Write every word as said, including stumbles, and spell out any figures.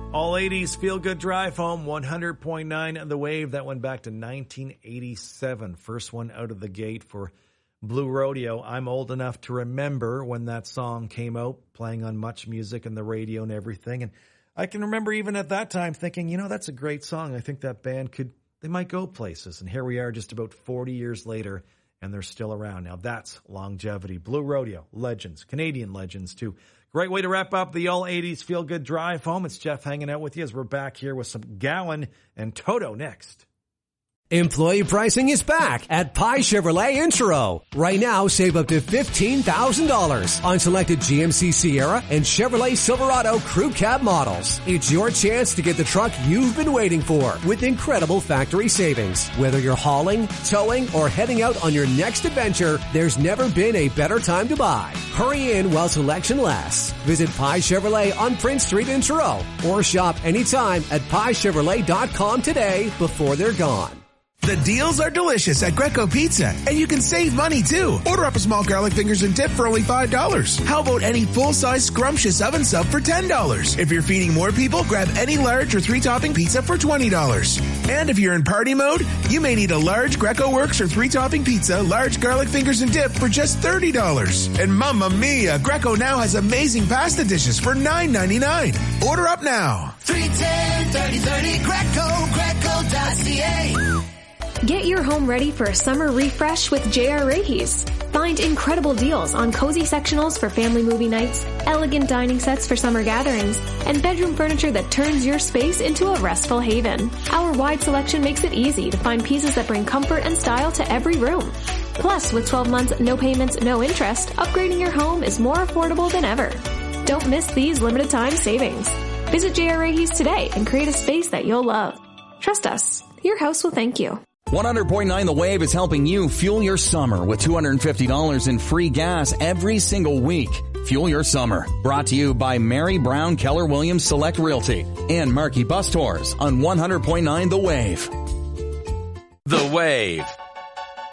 All eighties Feel Good Drive Home, one hundred point nine The Wave. That went back to nineteen eighty-seven. First one out of the gate for Blue Rodeo. I'm old enough to remember when that song came out, playing on Much Music and the radio and everything. And I can remember even at that time thinking, you know, that's a great song. I think that band could, they might go places. And here we are just about forty years later, and they're still around. Now that's longevity. Blue Rodeo, legends, Canadian legends too. Great way to wrap up the All eighties Feel Good Drive Home. It's Jeff hanging out with you as we're back here with some Gowan and Toto next. Employee pricing is back at Pie Chevrolet in Truro. Right now, save up to fifteen thousand dollars on selected G M C Sierra and Chevrolet Silverado Crew Cab models. It's your chance to get the truck you've been waiting for with incredible factory savings. Whether you're hauling, towing, or heading out on your next adventure, there's never been a better time to buy. Hurry in while selection lasts. Visit Pie Chevrolet on Prince Street in Truro or shop anytime at pie chevrolet dot com today before they're gone. The deals are delicious at Greco Pizza, and you can save money too. Order up a small garlic fingers and dip for only five dollars. How about any full-size scrumptious oven sub for ten dollars? If you're feeding more people, grab any large or three-topping pizza for twenty dollars. And if you're in party mode, you may need a large Greco Works or three-topping pizza, large garlic fingers and dip for just thirty dollars. And mamma mia, Greco now has amazing pasta dishes for nine ninety-nine. Order up now. three ten, thirty thirty, Greco, greco dot c a. Get your home ready for a summer refresh with J R. Rahe's. Find incredible deals on cozy sectionals for family movie nights, elegant dining sets for summer gatherings, and bedroom furniture that turns your space into a restful haven. Our wide selection makes it easy to find pieces that bring comfort and style to every room. Plus, with twelve months, no payments, no interest, upgrading your home is more affordable than ever. Don't miss these limited time savings. Visit J R. Rahe's today and create a space that you'll love. Trust us, your house will thank you. one hundred point nine The Wave is helping you fuel your summer with two hundred fifty dollars in free gas every single week. Fuel your summer. Brought to you by Mary Brown Keller Williams Select Realty and Marquee Bus Tours on one hundred point nine The Wave. The Wave.